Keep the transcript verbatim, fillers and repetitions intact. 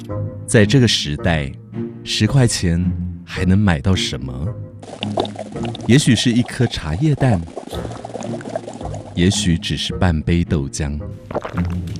在这个时代，十块钱还能买到什么？也许是一颗茶叶蛋，也许只是半杯豆浆。